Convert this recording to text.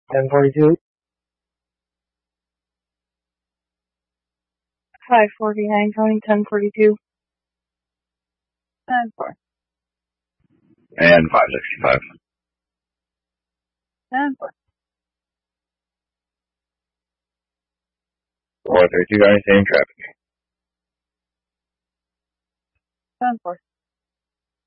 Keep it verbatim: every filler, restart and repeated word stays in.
ten forty-two. five forty-nine, Tony, ten forty-two. ten four. And five sixty-five. ten four. four thirty-two, got any same traffic? ten four.